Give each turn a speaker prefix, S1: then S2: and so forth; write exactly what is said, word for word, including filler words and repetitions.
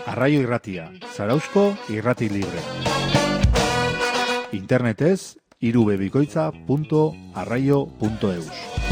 S1: Arraio irratia, Zarauzko irrati libre. Internetez, irubebikoitza punto arraio punto eus.